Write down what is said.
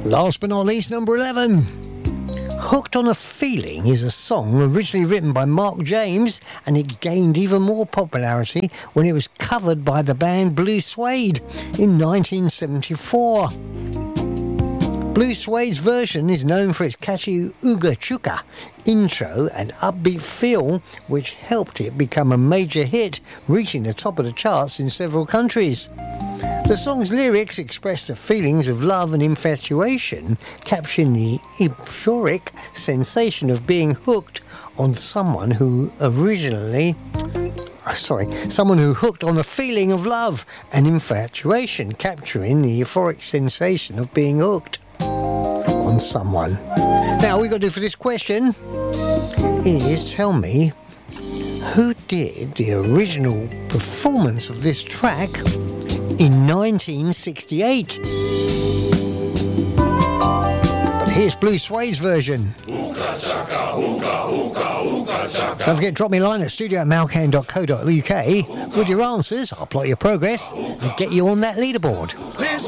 Last but not least, number 11. Hooked on a Feeling is a song originally written by Mark James, and it gained even more popularity when it was covered by the band Blue Suede in 1974. Blue Suede's version is known for its catchy Ooga Chooka intro and upbeat feel, which helped it become a major hit, reaching the top of the charts in several countries. The song's lyrics express the feelings of love and infatuation, capturing the euphoric sensation of being hooked on someone who hooked on the feeling of love and infatuation, capturing the euphoric sensation of being hooked on someone. Now, all we got to do for this question is tell me who did the original performance of this track in 1968. But here's Blue Suede's version. Don't forget, drop me a line at studio@malcan.co.uk with your answers. I'll plot your progress and get you on that leaderboard.